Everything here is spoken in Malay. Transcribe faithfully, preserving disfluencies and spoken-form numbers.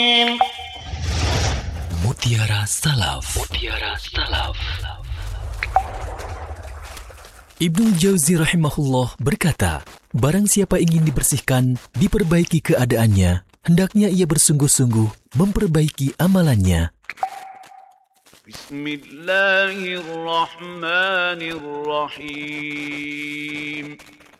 Mutiara Salaf. Mutiara Salaf. Ibnu Jauzi rahimahullah berkata, barang siapa ingin dibersihkan, diperbaiki keadaannya, hendaknya ia bersungguh-sungguh memperbaiki amalannya. Bismillahirrahmanirrahim.